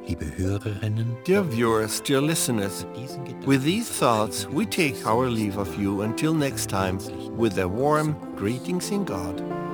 Liebe Hörerinnen, Dear viewers, dear listeners, with these thoughts we take our leave of you until next time with a warm greetings in God.